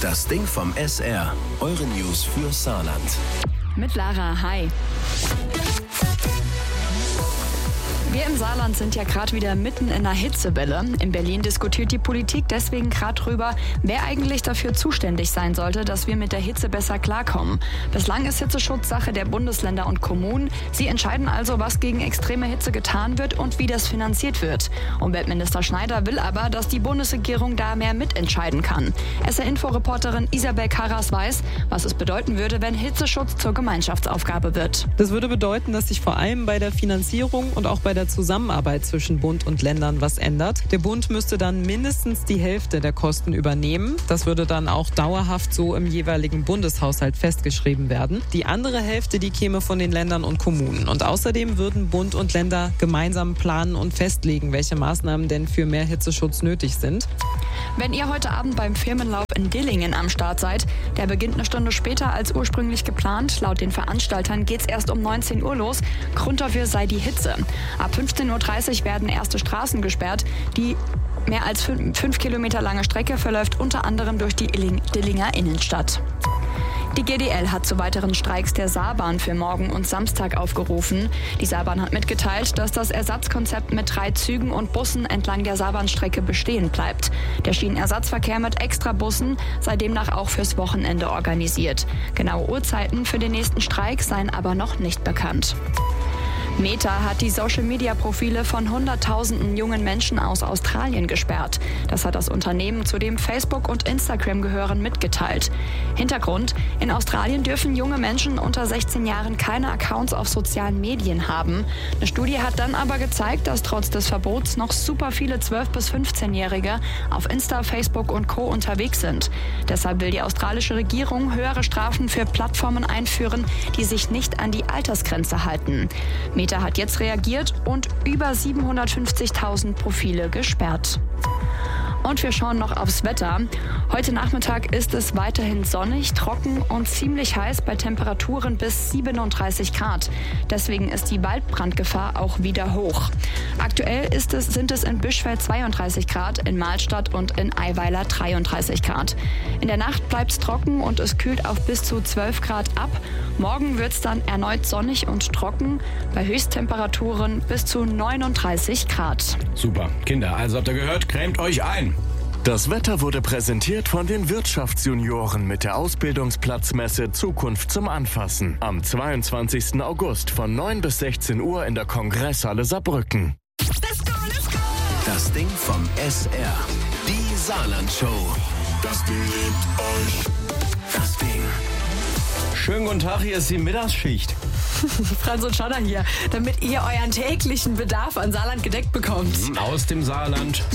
Das Ding vom SR. Eure News für Saarland. Mit Lara, hi. Wir im Saarland sind ja gerade wieder mitten in einer Hitzewelle. In Berlin diskutiert die Politik deswegen gerade drüber, wer eigentlich dafür zuständig sein sollte, dass wir mit der Hitze besser klarkommen. Bislang ist Hitzeschutz Sache der Bundesländer und Kommunen. Sie entscheiden also, was gegen extreme Hitze getan wird und wie das finanziert wird. Umweltminister Schneider will aber, dass die Bundesregierung da mehr mitentscheiden kann. SR-Info-Reporterin Isabel Karras weiß, was es bedeuten würde, wenn Hitzeschutz zur Gemeinschaftsaufgabe wird. Das würde bedeuten, dass sich vor allem bei der Finanzierung und auch bei der Zusammenarbeit zwischen Bund und Ländern was ändert. Der Bund müsste dann mindestens die Hälfte der Kosten übernehmen. Das würde dann auch dauerhaft so im jeweiligen Bundeshaushalt festgeschrieben werden. Die andere Hälfte, die käme von den Ländern und Kommunen. Und außerdem würden Bund und Länder gemeinsam planen und festlegen, welche Maßnahmen denn für mehr Hitzeschutz nötig sind. Wenn ihr heute Abend beim Firmenlauf in Dillingen am Start seid, der beginnt eine Stunde später als ursprünglich geplant. Laut den Veranstaltern geht es erst um 19 Uhr los. Grund dafür sei die Hitze. Ab 15.30 Uhr werden erste Straßen gesperrt. Die mehr als 5 Kilometer lange Strecke verläuft unter anderem durch die Dillinger Innenstadt. Die GDL hat zu weiteren Streiks der Saarbahn für morgen und Samstag aufgerufen. Die Saarbahn hat mitgeteilt, dass das Ersatzkonzept mit 3 Zügen und Bussen entlang der Saarbahnstrecke bestehen bleibt. Der Schienenersatzverkehr mit Extrabussen sei demnach auch fürs Wochenende organisiert. Genaue Uhrzeiten für den nächsten Streik seien aber noch nicht bekannt. Meta hat die Social-Media-Profile von Hunderttausenden jungen Menschen aus Australien gesperrt. Das hat das Unternehmen, zu dem Facebook und Instagram gehören, mitgeteilt. Hintergrund: In Australien dürfen junge Menschen unter 16 Jahren keine Accounts auf sozialen Medien haben. Eine Studie hat dann aber gezeigt, dass trotz des Verbots noch super viele 12- bis 15-Jährige auf Insta, Facebook und Co. unterwegs sind. Deshalb will die australische Regierung höhere Strafen für Plattformen einführen, die sich nicht an die Altersgrenze halten. Meta hat jetzt reagiert und über 750.000 Profile gesperrt. Und wir schauen noch aufs Wetter. Heute Nachmittag ist es weiterhin sonnig, trocken und ziemlich heiß bei Temperaturen bis 37 Grad. Deswegen ist die Waldbrandgefahr auch wieder hoch. Aktuell sind es in Bischfeld 32 Grad, in Mahlstadt und in Eiweiler 33 Grad. In der Nacht bleibt es trocken und es kühlt auf bis zu 12 Grad ab. Morgen wird es dann erneut sonnig und trocken, bei Höchsttemperaturen bis zu 39 Grad. Super. Kinder, also habt ihr gehört, cremt euch ein. Das Wetter wurde präsentiert von den Wirtschaftsjunioren mit der Ausbildungsplatzmesse Zukunft zum Anfassen. Am 22. August von 9 bis 16 Uhr in der Kongresshalle Saarbrücken. Das Ding vom SR. Die Saarland-Show. Das Ding liebt euch. Das Ding. Schönen guten Tag, hier ist die Mittagsschicht. Franz und Schonner hier, damit ihr euren täglichen Bedarf an Saarland gedeckt bekommt. Aus dem Saarland.